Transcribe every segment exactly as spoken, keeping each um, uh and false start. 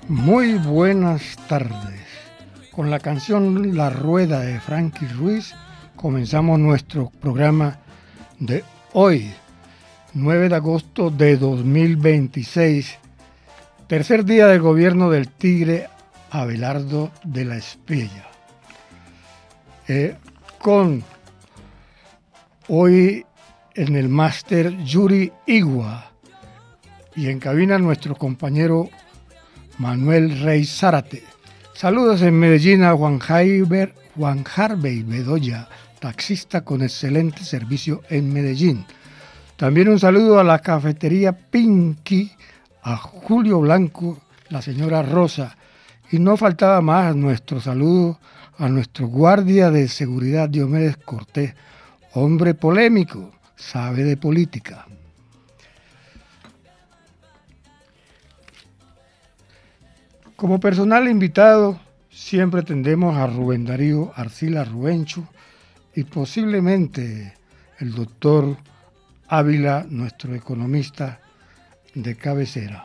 Muy buenas tardes. Con la canción La Rueda de Frankie Ruiz comenzamos nuestro programa de hoy, nueve de agosto de dos mil veintiséis, tercer día del gobierno del Tigre Abelardo de la Espriella. Eh, con hoy en el máster Yuri Igua y en cabina nuestro compañero Manuel Rey Zárate. Saludos en Medellín a Juan, Jaiber, Juan Harvey Bedoya, taxista con excelente servicio en Medellín. También un saludo a la cafetería Pinky, a Julio Blanco, la señora Rosa. Y no faltaba más nuestro saludo a nuestro guardia de seguridad Diomedes Cortés, hombre polémico, sabe de política. Como personal invitado, siempre tendremos a Rubén Darío Arcila Rubencho y posiblemente el doctor Ávila, nuestro economista de cabecera.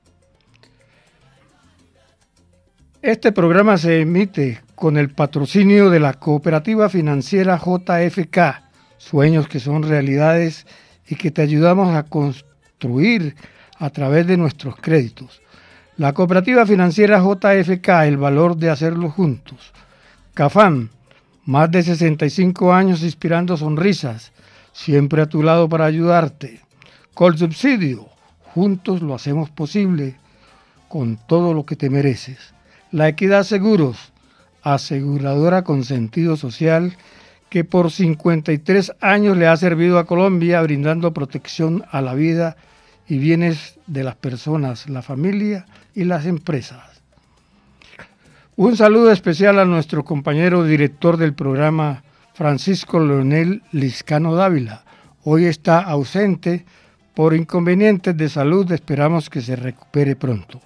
Este programa se emite con el patrocinio de la Cooperativa Financiera J F K, sueños que son realidades y que te ayudamos a construir a través de nuestros créditos. La Cooperativa Financiera J F K, el valor de hacerlo juntos. Cafam, más de sesenta y cinco años inspirando sonrisas, siempre a tu lado para ayudarte. Colsubsidio, juntos lo hacemos posible con todo lo que te mereces. La Equidad Seguros, aseguradora con sentido social que por cincuenta y tres años le ha servido a Colombia brindando protección a la vida y bienes de las personas, la familia y las empresas. Un saludo especial a nuestro compañero director del programa, Francisco Leonel Liscano Dávila. Hoy está ausente por inconvenientes de salud, esperamos que se recupere pronto.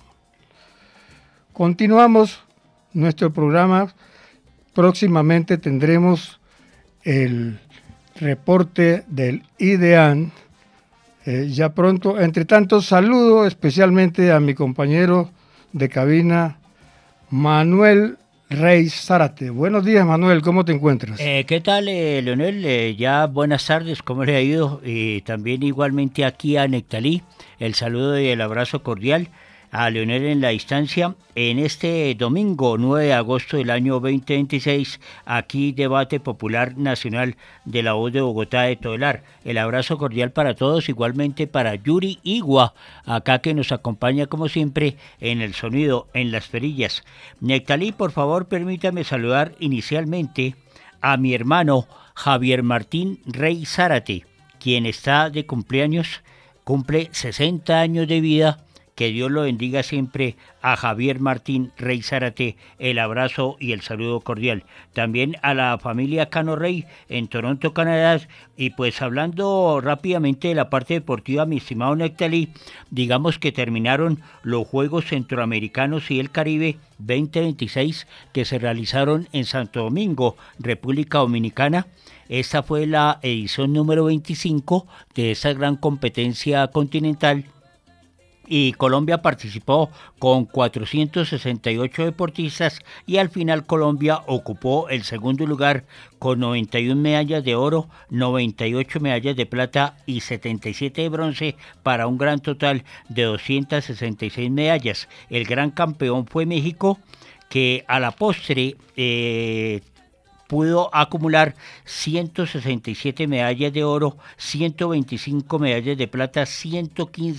Continuamos nuestro programa, próximamente tendremos el reporte del IDEAN. Eh, ya pronto, entre tanto, saludo especialmente a mi compañero de cabina, Manuel Rey Zárate. Buenos días, Manuel, ¿cómo te encuentras? Eh, ¿Qué tal, eh, Leonel? Eh, ya buenas tardes, ¿cómo le ha ido? Y también igualmente aquí a Nectalí, el saludo y el abrazo cordial a Leonel en la distancia. En este domingo nueve de agosto del año veinte veintiséis, aquí debate popular nacional de la voz de Bogotá de Todelar. El abrazo cordial para todos, igualmente para Yuri Igua, acá que nos acompaña como siempre en el sonido, en las perillas. Nectalí, por favor, permítame saludar inicialmente a mi hermano Javier Martín Rey Zárate, quien está de cumpleaños, cumple sesenta años de vida. Que Dios lo bendiga siempre a Javier Martín Rey Zárate, el abrazo y el saludo cordial. También a la familia Cano Rey en Toronto, Canadá. Y pues hablando rápidamente de la parte deportiva, mi estimado Nectalí, digamos que terminaron los Juegos Centroamericanos y el Caribe veinte veintiséis que se realizaron en Santo Domingo, República Dominicana. Esta fue la edición número veinticinco de esa gran competencia continental. Y Colombia participó con cuatrocientos sesenta y ocho deportistas y al final Colombia ocupó el segundo lugar con noventa y una medallas de oro, noventa y ocho medallas de plata y setenta y siete de bronce para un gran total de doscientas sesenta y seis medallas. El gran campeón fue México, que a la postre eh, pudo acumular ciento sesenta y siete medallas de oro, ciento veinticinco medallas de plata, ciento quince